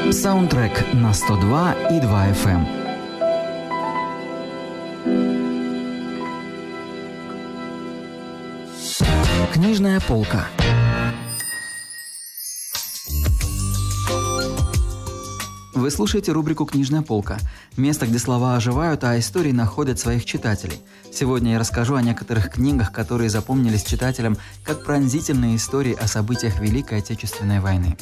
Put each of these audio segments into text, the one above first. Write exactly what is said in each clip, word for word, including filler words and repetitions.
Саундтрек на сто два и два эф эм. Книжная полка. Вы слушаете рубрику «Книжная полка» – место, где слова оживают, а истории находят своих читателей. Сегодня я расскажу о некоторых книгах, которые запомнились читателям как пронзительные истории о событиях Великой Отечественной войны.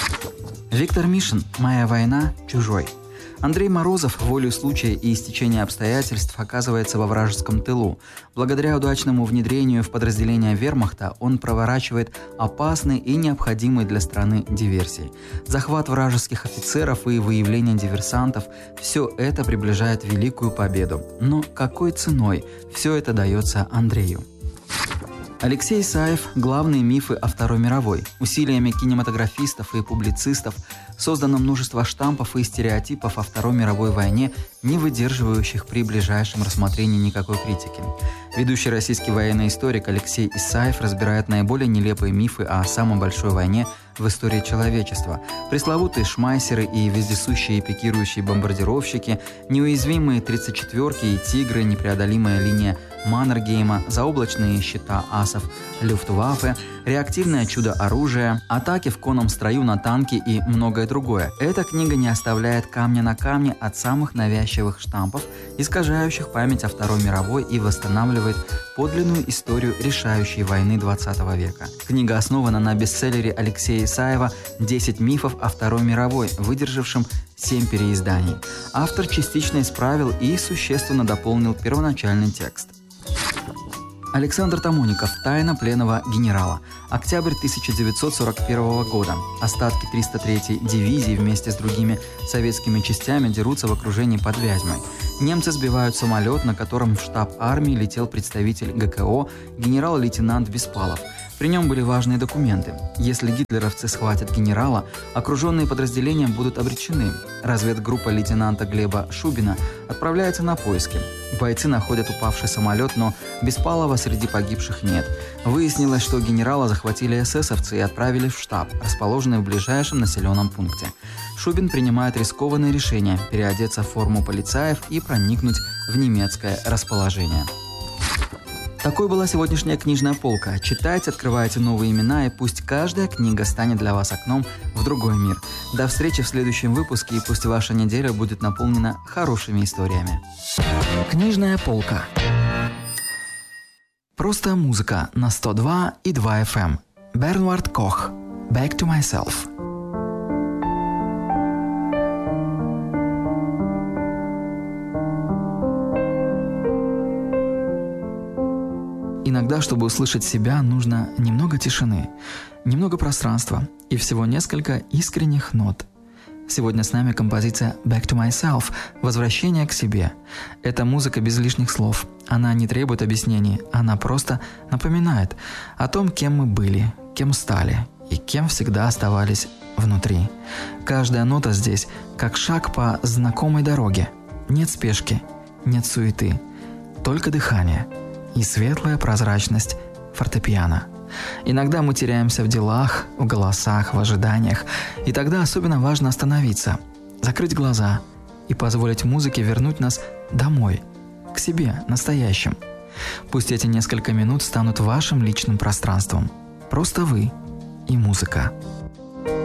Виктор Мишин «Моя война. Чужой». Андрей Морозов волею случая и стечения обстоятельств оказывается во вражеском тылу. Благодаря удачному внедрению в подразделения вермахта он проворачивает опасные и необходимые для страны диверсии. Захват вражеских офицеров и выявление диверсантов – все это приближает великую победу. Но какой ценой все это дается Андрею? Алексей Исаев «Главные мифы о Второй мировой». Усилиями кинематографистов и публицистов создано множество штампов и стереотипов о Второй мировой войне, не выдерживающих при ближайшем рассмотрении никакой критики. Ведущий российский военный историк Алексей Исаев разбирает наиболее нелепые мифы о самой большой войне в истории человечества. Пресловутые шмайсеры и вездесущие пикирующие бомбардировщики, неуязвимые тридцать четвёрки и тигры, непреодолимая линия Маннергейма, заоблачные щита асов Люфтваффе, реактивное чудо-оружие, атаки в конном строю на танки и многое другое. Эта книга не оставляет камня на камне от самых навязчивых штампов, искажающих память о Второй мировой, и восстанавливает подлинную историю решающей войны двадцатого века. Книга основана на бестселлере Алексея Исаева «десять мифов о Второй мировой», выдержавшем семь переизданий. Автор частично исправил и существенно дополнил первоначальный текст. Александр Тамоников «Тайна пленного генерала». Октябрь тысяча девятьсот сорок первого года. Остатки триста третьей дивизии вместе с другими советскими частями дерутся в окружении под Вязьмой. Немцы сбивают самолет, на котором в штаб армии летел представитель гэ ка о генерал-лейтенант Беспалов. При нем были важные документы. Если гитлеровцы схватят генерала, окруженные подразделения будут обречены. Разведгруппа лейтенанта Глеба Шубина отправляется на поиски. Бойцы находят упавший самолет, но Беспалова среди погибших нет. Выяснилось, что генерала захватили эсэсовцы и отправили в штаб, расположенный в ближайшем населенном пункте. Шубин принимает рискованное решение – переодеться в форму полицаев и проникнуть в немецкое расположение. Такой была сегодняшняя книжная полка. Читайте, открывайте новые имена, и пусть каждая книга станет для вас окном в другой мир. До встречи в следующем выпуске, и пусть ваша неделя будет наполнена хорошими историями. Книжная полка. Просто музыка на сто два и два эф эм. Бернвард Кох. Back to myself. Иногда, чтобы услышать себя, нужно немного тишины, немного пространства и всего несколько искренних нот. Сегодня с нами композиция «Back to myself» – «Возвращение к себе». Это музыка без лишних слов. Она не требует объяснений, она просто напоминает о том, кем мы были, кем стали и кем всегда оставались внутри. Каждая нота здесь как шаг по знакомой дороге. Нет спешки, нет суеты, только дыхание и светлая прозрачность фортепиано. Иногда мы теряемся в делах, в голосах, в ожиданиях, и тогда особенно важно остановиться, закрыть глаза и позволить музыке вернуть нас домой, к себе, настоящим. Пусть эти несколько минут станут вашим личным пространством. Просто вы и музыка.